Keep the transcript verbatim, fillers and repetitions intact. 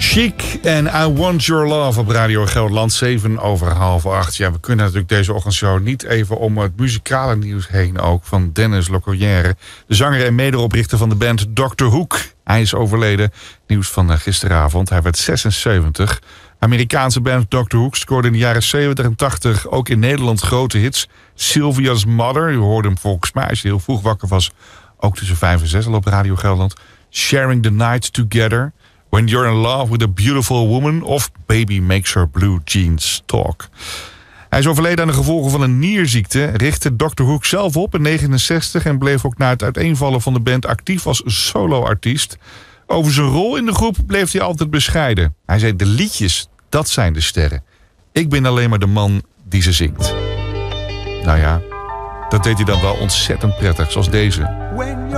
Chic en I Want Your Love op Radio Gelderland, zeven over half acht. Ja, we kunnen natuurlijk deze ochtendshow niet even om het muzikale nieuws heen ook van Dennis Locoyère, de zanger en medeoprichter van de band doctor Hook. Hij is overleden, nieuws van gisteravond. Hij werd zesenzeventig. Amerikaanse band doctor Hook scoorde in de jaren zeventig en tachtig ook in Nederland grote hits. Sylvia's Mother, u hoorde hem volgens mij als je heel vroeg wakker was, ook tussen vijf en zes al op Radio Gelderland. Sharing the Night Together, When You're in Love with a Beautiful Woman of Baby Makes Her Blue Jeans Talk. Hij is overleden aan de gevolgen van een nierziekte, richtte doctor Hook zelf op in negentien negenenzestig en bleef ook na het uiteenvallen van de band actief als soloartiest. Over zijn rol in de groep bleef hij altijd bescheiden. Hij zei, de liedjes, dat zijn de sterren. Ik ben alleen maar de man die ze zingt. Nou ja, dat deed hij dan wel ontzettend prettig, zoals deze.